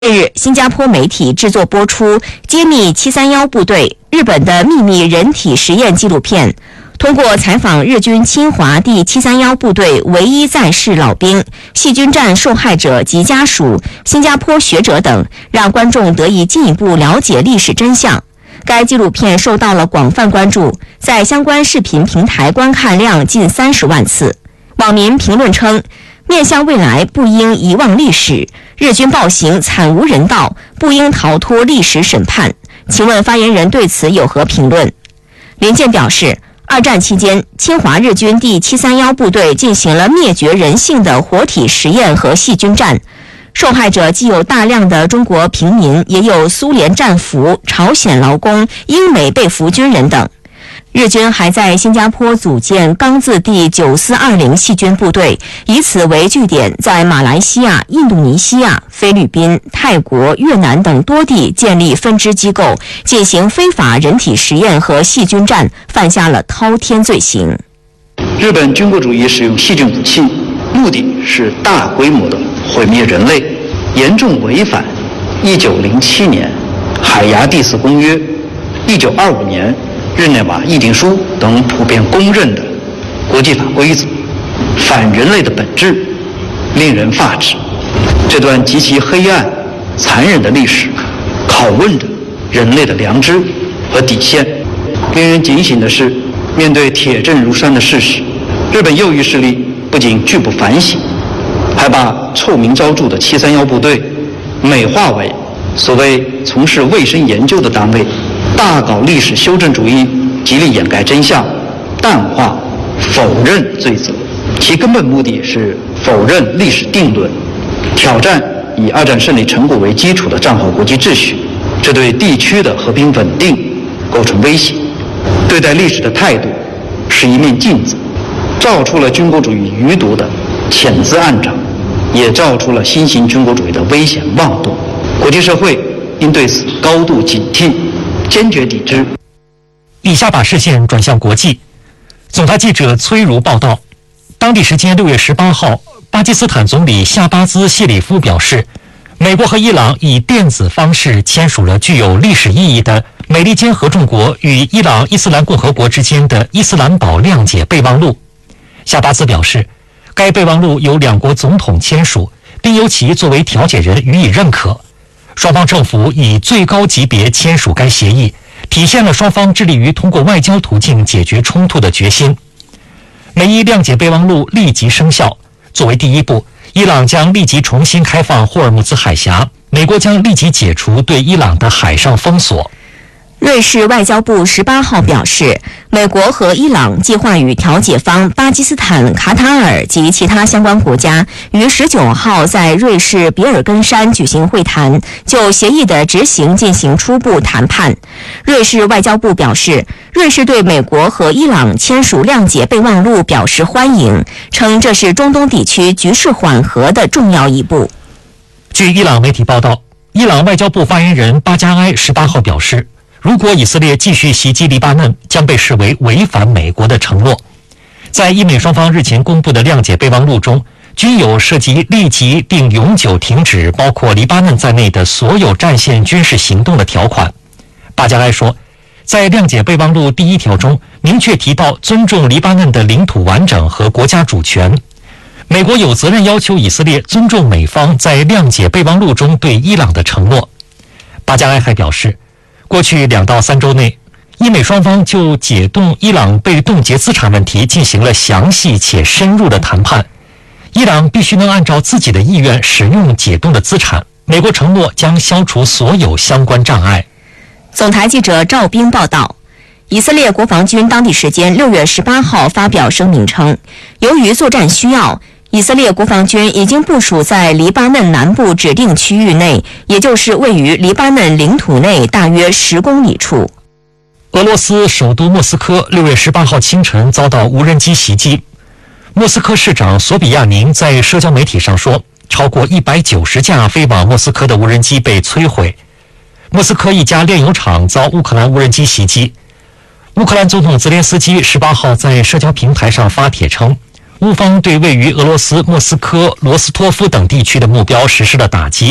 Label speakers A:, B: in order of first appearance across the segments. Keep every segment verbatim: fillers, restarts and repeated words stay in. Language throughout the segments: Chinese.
A: 近日，新加坡媒体制作播出揭秘七三一部队日本的秘密人体实验纪录片。通过采访日军侵华第七三一部队唯一在世老兵、细菌战受害者及家属、新加坡学者等，让观众得以进一步了解历史真相。该纪录片受到了广泛关注，在相关视频平台观看量近三十万次。网民评论称，面向未来不应遗忘历史，日军暴行惨无人道，不应逃脱历史审判。请问发言人对此有何评论？林健表示，二战期间，侵华日军第七三一部队进行了灭绝人性的活体实验和细菌战，受害者既有大量的中国平民，也有苏联战俘、朝鲜劳工、英美被俘军人等。日军还在新加坡组建钢字第九四二零细菌部队，以此为据点，在马来西亚、印度尼西亚、菲律宾、泰国、越南等多地建立分支机构，进行非法人体实验和细菌战，犯下了滔天罪行。
B: 日本军国主义使用细菌武器，目的是大规模的毁灭人类，严重违反一九零七年海牙第四公约、一九二五年日内瓦议定书等普遍公认的国际法规则，反人类的本质令人发指。这段极其黑暗、残忍的历史，拷问着人类的良知和底线。令人警醒的是，面对铁证如山的事实，日本右翼势力不仅拒不反省，还把臭名昭著的七三一部队美化为所谓从事卫生研究的单位，大搞历史修正主义，极力掩盖真相，淡化、否认罪责。其根本目的是否认历史定论，挑战以二战胜利成果为基础的战后国际秩序，这对地区的和平稳定构成威胁。对待历史的态度是一面镜子，照出了军国主义余毒的潜滋暗长，也照出了新型军国主义的危险妄动。国际社会应对此高度警惕，坚决抵制。
C: 以下把视线转向国际。总台记者崔如报道，当地时间六月十八号，巴基斯坦总理夏巴兹·谢里夫表示，美国和伊朗以电子方式签署了具有历史意义的美利坚合众国与伊朗伊斯兰共和国之间的伊斯兰堡谅解备忘录。夏巴兹表示，该备忘录由两国总统签署，并由其作为调解人予以认可。双方政府以最高级别签署该协议，体现了双方致力于通过外交途径解决冲突的决心。美伊谅解备忘录立即生效，作为第一步，伊朗将立即重新开放霍尔木兹海峡，美国将立即解除对伊朗的海上封锁。
A: 瑞士外交部十八号表示，美国和伊朗计划与调解方巴基斯坦、卡塔尔及其他相关国家于十九号在瑞士比尔根山举行会谈，就协议的执行进行初步谈判。瑞士外交部表示，瑞士对美国和伊朗签署谅解备忘录表示欢迎，称这是中东地区局势缓和的重要一步。
C: 据伊朗媒体报道，伊朗外交部发言人巴加埃十八号表示，如果以色列继续袭击黎巴嫩，将被视为违反美国的承诺。在伊美双方日前公布的谅解备忘录中，均有涉及立即并永久停止包括黎巴嫩在内的所有战线军事行动的条款。巴加埃说，在谅解备忘录第一条中明确提到尊重黎巴嫩的领土完整和国家主权。美国有责任要求以色列尊重美方在谅解备忘录中对伊朗的承诺。巴加埃还表示，过去两到三周内，伊美双方就解冻伊朗被冻结资产问题进行了详细且深入的谈判。伊朗必须能按照自己的意愿使用解冻的资产，美国承诺将消除所有相关障碍。
A: 总台记者赵斌报道，以色列国防军当地时间六月十八号发表声明称，由于作战需要，以色列国防军已经部署在黎巴嫩南部指定区域内，也就是位于黎巴嫩领土内大约十公里处。
C: 俄罗斯首都莫斯科六月十八号清晨遭到无人机袭击。莫斯科市长索比亚宁在社交媒体上说，超过一百九十架飞往莫斯科的无人机被摧毁。莫斯科一家炼油厂遭乌克兰无人机袭击。乌克兰总统泽连斯基十八号在社交平台上发帖称，乌方对位于俄罗斯莫斯科、罗斯托夫等地区的目标实施了打击，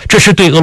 C: 这是对俄